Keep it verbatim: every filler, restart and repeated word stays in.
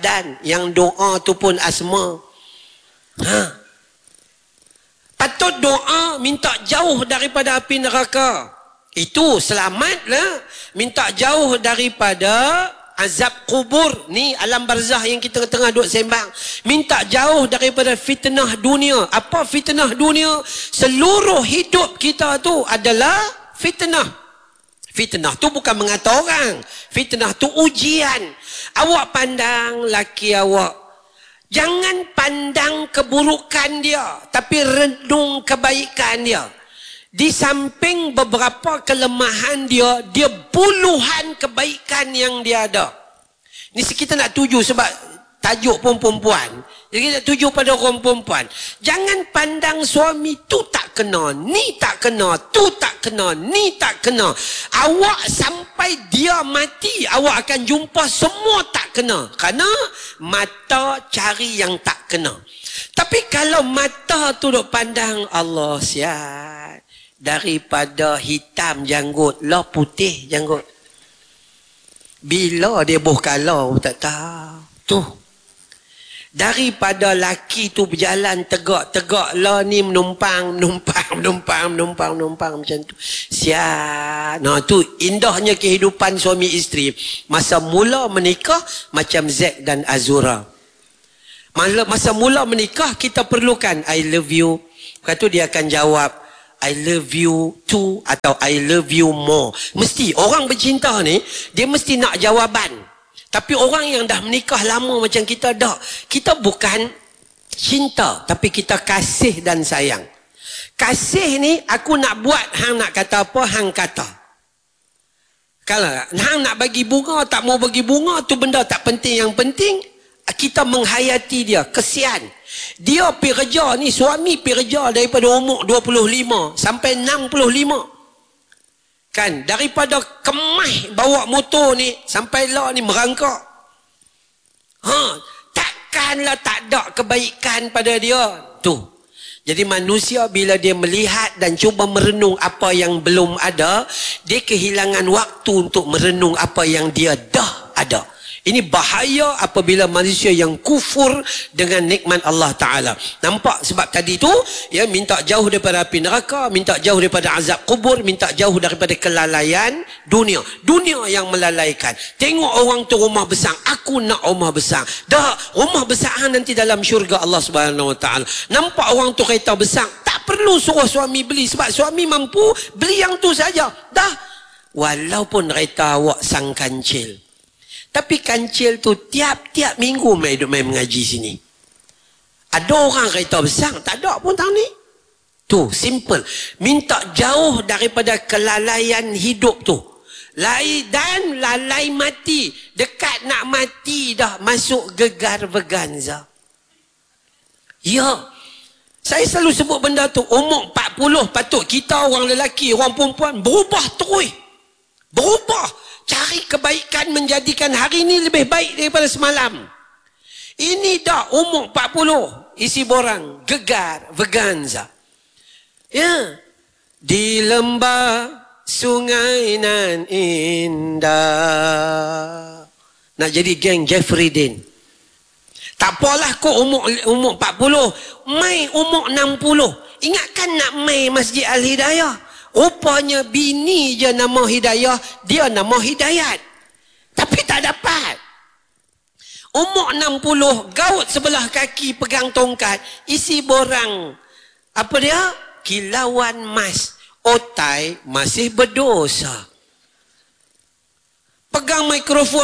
badan. Yang doa tu pun asma. Ha. Patut doa minta jauh daripada api neraka. Itu selamatlah. Minta jauh daripada azab kubur. Ni alam barzah yang kita tengah duduk sembang. Minta jauh daripada fitnah dunia. Apa fitnah dunia? Seluruh hidup kita tu adalah fitnah. Fitnah tu bukan mengata orang. Fitnah tu ujian. Awak pandang laki awak. Jangan pandang keburukan dia, tapi renung kebaikan dia. Di samping beberapa kelemahan dia, dia puluhan kebaikan yang dia ada. Ni kita nak tuju sebab tajuk pun perempuan. Jadi kita tuju pada orang perempuan. Jangan pandang suami tu tak kena, ni tak kena, tu tak kena, ni tak kena. Awak sampai dia mati, awak akan jumpa semua tak kena. Kerana mata cari yang tak kena. Tapi kalau mata tu duk pandang, Allah sihat. Daripada hitam janggut, lah putih janggut. Bila dia boh kalah, tak tahu. Tu. Daripada laki tu berjalan tegak-tegak lah ni menumpang, menumpang, menumpang, menumpang, menumpang macam tu. Siap. Nah tu indahnya kehidupan suami isteri. Masa mula menikah macam Zack dan Azura. Masa mula menikah kita perlukan I love you. Lepas tu dia akan jawab I love you too atau I love you more. Mesti orang bercinta ni dia mesti nak jawaban. Tapi orang yang dah menikah lama macam kita dah, kita bukan cinta, tapi kita kasih dan sayang. Kasih ni aku nak buat, hang nak kata apa, hang kata. Kalau hang nak bagi bunga, tak mau bagi bunga, tu benda tak penting. Yang penting kita menghayati dia, kesian. Dia pergi kerja ni, suami pergi kerja daripada umur dua puluh lima sampai enam puluh lima. Kan, daripada Kemah bawa motor ni sampai lah ni merangkak. Ha, takkanlah tak ada kebaikan pada dia. Tu. Jadi manusia bila dia melihat dan cuba merenung apa yang belum ada, dia kehilangan waktu untuk merenung apa yang dia dah ada. Ini bahaya apabila manusia yang kufur dengan nikmat Allah Ta'ala. Nampak sebab tadi tu, ya, minta jauh daripada api neraka, minta jauh daripada azab kubur, minta jauh daripada kelalaian dunia. Dunia yang melalaikan. Tengok orang tu rumah besar, aku nak rumah besar. Dah, rumah besar nanti dalam syurga Allah Subhanahu Wa Ta'ala. Nampak orang tu kereta besar, tak perlu suruh suami beli sebab suami mampu beli yang tu saja. Dah, walaupun kereta awak sang kancil. Tapi kancil tu tiap-tiap minggu main duduk main mengaji sini. Ada orang kereta besar, tak ada pun tahun ni. Tu, simple. Minta jauh daripada kelalaian hidup tu. Lai dan lalai mati. Dekat nak mati dah masuk gegar veganza. Ya. Saya selalu sebut benda tu. Umur empat puluh patut kita orang lelaki, orang perempuan berubah terus. Berubah. Cari kebaikan menjadikan hari ini lebih baik daripada semalam. Ini dah umur empat puluh. Isi borang. Gegar. Veganza. Ya. Di lembah sungai nan indah. Nak jadi geng Jeffrey Dean. Tak apalah kau umur, umur empat puluh. Mai umur enam puluh. Ingatkan nak mai Masjid Al-Hidayah. Rupanya bini je nama Hidayah, dia nama Hidayat. Tapi tak dapat. Umur enam puluh, gaut sebelah kaki pegang tongkat, isi borang. Apa dia? Kilauan mas. Otai masih berdosa. Pegang mikrofon